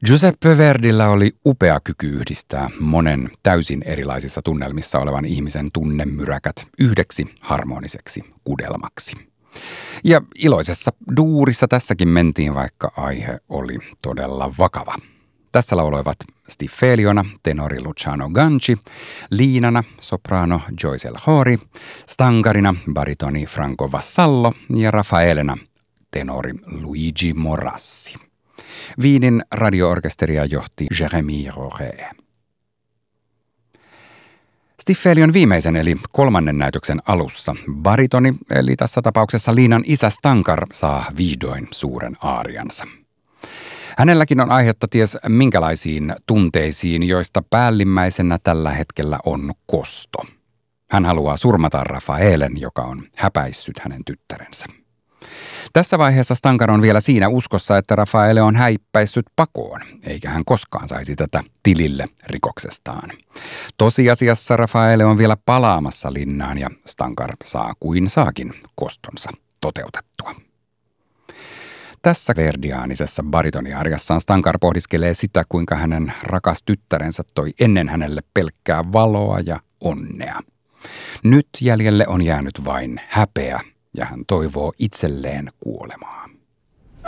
Giuseppe Verdillä oli upea kyky yhdistää monen täysin erilaisissa tunnelmissa olevan ihmisen tunnemyräkät yhdeksi harmoniseksi kudelmaksi. Ja iloisessa duurissa tässäkin mentiin, vaikka aihe oli todella vakava. Tässä lauloivat Stifeliona tenori Luciano Ganci, liinana soprano Joyce El Hori, stangarina baritoni Franco Vassallo ja Rafaelena tenori Luigi Morassi. Wienin radio-orkesteria johti Jérémy Roger. Stiffelion viimeisen eli kolmannen näytöksen alussa baritoni, eli tässä tapauksessa liinan isä Stankar, saa vihdoin suuren aariansa. Hänelläkin on aihetta ties minkälaisiin tunteisiin, joista päällimmäisenä tällä hetkellä on kosto. Hän haluaa surmata Rafaelen, joka on häpäissyt hänen tyttärensä. Tässä vaiheessa Stankar on vielä siinä uskossa, että Rafaele on häippäissyt pakoon, eikä hän koskaan saisi tätä tilille rikoksestaan. Tosiasiassa Rafaele on vielä palaamassa linnaan ja Stankar saa kuin saakin kostonsa toteutettua. Tässä verdiaanisessa baritoniarjassaan Stankar pohdiskelee sitä, kuinka hänen rakas tyttärensä toi ennen hänelle pelkkää valoa ja onnea. Nyt jäljelle on jäänyt vain häpeä ja hän toivoo itselleen kuolemaa.